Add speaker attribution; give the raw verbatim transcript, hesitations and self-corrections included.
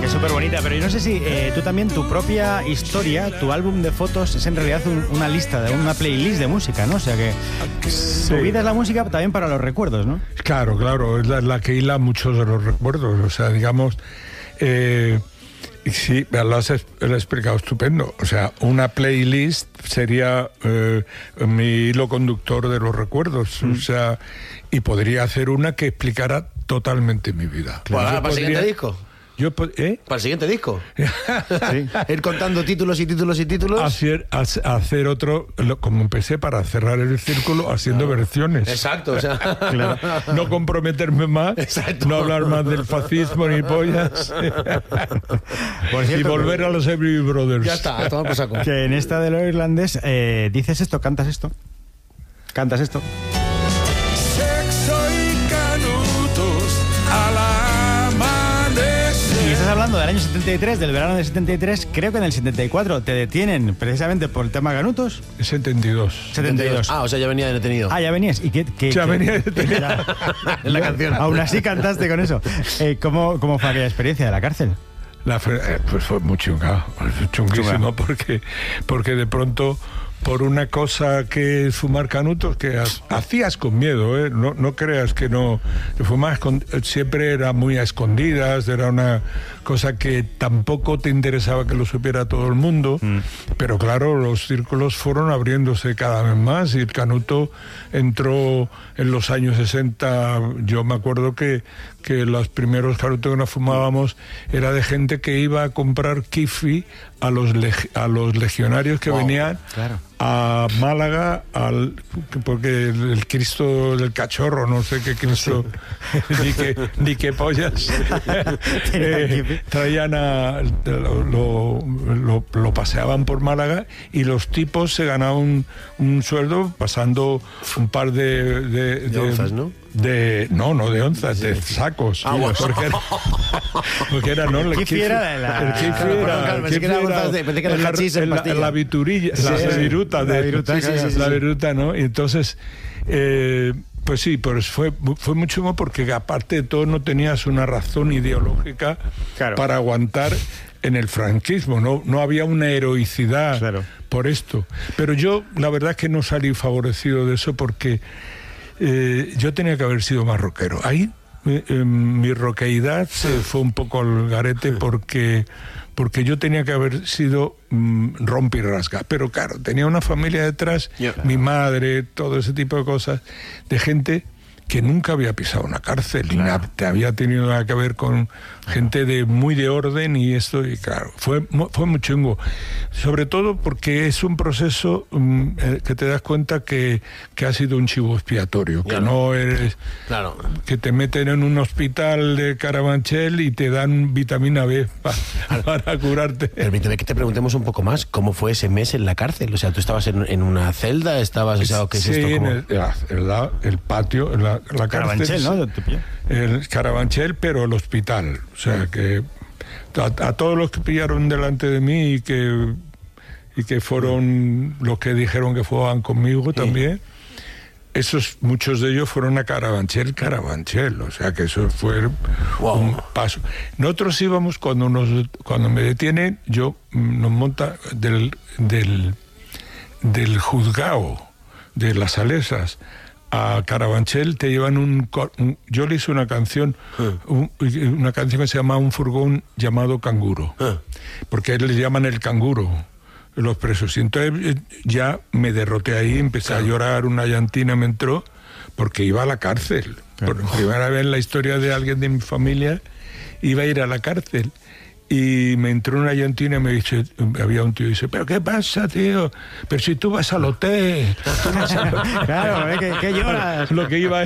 Speaker 1: Es súper bonita, pero yo no sé si eh, tú también, tu propia historia, tu álbum de fotos es en realidad un, una lista, de una playlist de música, ¿no? O sea que
Speaker 2: Sí.
Speaker 1: tu vida es la música también para los recuerdos, ¿no?
Speaker 2: Claro, claro, es la, la que hila muchos de los recuerdos. O sea, digamos, eh, sí, lo has, lo has explicado estupendo. O sea, una playlist sería eh, mi hilo conductor de los recuerdos. Mm. O sea, y podría hacer una que explicara totalmente mi vida.
Speaker 3: Claro. ¿Para, ¿Para el siguiente
Speaker 2: podría...
Speaker 3: disco?
Speaker 2: Yo, ¿eh?
Speaker 3: ¿Para el siguiente disco?
Speaker 1: Sí.
Speaker 3: Ir contando títulos y títulos y títulos.
Speaker 2: Hacer, hacer otro, como empecé, para cerrar el círculo, haciendo claro. versiones.
Speaker 3: Exacto, o sea.
Speaker 2: Claro. No comprometerme más, exacto. No hablar más del fascismo ni pollas. Por cierto, y volver a los Everly Brothers.
Speaker 3: Ya está, toma por saco.
Speaker 1: Que en esta de lo irlandés eh, dices esto, cantas esto. Cantas esto.
Speaker 4: Sexo y canutos a la
Speaker 1: Y estás hablando del año setenta y tres, del verano del setenta y tres, creo que en el setenta y cuatro te detienen precisamente por el tema Canutos.
Speaker 2: setenta y dos.
Speaker 1: setenta y dos.
Speaker 3: Ah, o sea, ya venía detenido.
Speaker 1: Ah, ya venías. ¿Y qué? qué
Speaker 2: ya
Speaker 1: qué?
Speaker 2: venía detenido.
Speaker 3: En la canción.
Speaker 1: Aún así cantaste con eso. Eh, ¿cómo, ¿Cómo fue aquella experiencia de la cárcel?
Speaker 2: La, eh, pues fue muy chunga, chunguísimo, porque, porque de pronto, por una cosa que es fumar canutos, que hacías con miedo, ¿eh? no, no creas que no, que fumar siempre era muy a escondidas, era una cosa que tampoco te interesaba que lo supiera todo el mundo, mm. pero claro, los círculos fueron abriéndose cada vez más y el canuto entró en los años sesenta. Yo me acuerdo que, que los primeros canutos que nos fumábamos era de gente que iba a comprar kifi a los, leg- a los legionarios que wow, venían claro. a Málaga, al, porque el, el Cristo del Cachorro, no sé qué Cristo, ni, qué, ni qué pollas, eh, traían a, lo, lo, lo, lo paseaban por Málaga y los tipos se ganaban un, un sueldo pasando un par de... De,
Speaker 3: de, de onzas, ¿no?
Speaker 2: De, no, no de onzas, sí. de sacos.
Speaker 3: Ah, bueno.
Speaker 2: Porque era, porque era no,
Speaker 1: el kifi era la...
Speaker 2: El kifi
Speaker 3: claro,
Speaker 2: era...
Speaker 3: Claro, pensé que era onzas de... Pensé que era el hachís en
Speaker 2: la, la viturilla, sí, la, sí, la viruta. De,
Speaker 1: la viruta,
Speaker 2: sí, sí, sí, sí, la viruta, ¿no? Y entonces... Eh, pues sí, pues fue, fue muy chungo porque aparte de todo no tenías una razón ideológica claro. para aguantar en el franquismo, no, no había una heroicidad claro. por esto. Pero yo la verdad es que no salí favorecido de eso porque eh, yo tenía que haber sido más rockero. Ahí eh, eh, mi roqueidad se fue un poco al garete porque... porque yo tenía que haber sido mmm, rompe y rasga. Pero claro, tenía una familia detrás, yeah. mi madre, todo ese tipo de cosas, de gente que nunca había pisado una cárcel, claro. y había tenido nada que ver con gente de muy de orden y esto, y claro, fue, fue muy chungo. Sobre todo porque es un proceso um, eh, que te das cuenta que, que ha sido un chivo expiatorio, claro. que no eres...
Speaker 3: Claro.
Speaker 2: Que te meten en un hospital de Carabanchel y te dan vitamina B pa, para curarte.
Speaker 3: Permíteme que te preguntemos un poco más, ¿cómo fue ese mes en la cárcel? O sea, ¿tú estabas en, en una celda? ¿Estabas, o sea, qué es
Speaker 2: sí,
Speaker 3: esto? ¿Cómo?
Speaker 2: en el, el, el patio, en la, la
Speaker 1: Carabanchel,
Speaker 2: cárcel,
Speaker 1: ¿no?
Speaker 2: El Carabanchel, pero el hospital. O sea, que a, a todos los que pillaron delante de mí y que, y que fueron los que dijeron que fueran conmigo también, esos, muchos de ellos fueron a Carabanchel, Carabanchel. O sea, que eso fue wow. un paso. Nosotros íbamos, cuando, nos, cuando me detienen, yo nos monta del, del, del juzgado de las Salesas a Carabanchel, te llevan un, un... Yo le hice una canción, un, una canción que se llama Un furgón llamado Canguro, porque le llaman el canguro, los presos. Y entonces ya me derroté ahí, empecé claro. a llorar, una llantina me entró, porque iba a la cárcel. Claro. Por primera vez en la historia de alguien de mi familia, iba a ir a la cárcel. Y me entró una llantina y me dice, había un tío y dice, ¿pero qué pasa, tío? Pero si tú vas al hotel. Tú vas a...
Speaker 1: Claro, ¿eh? ¿Qué, qué lloras?
Speaker 2: Lo que iba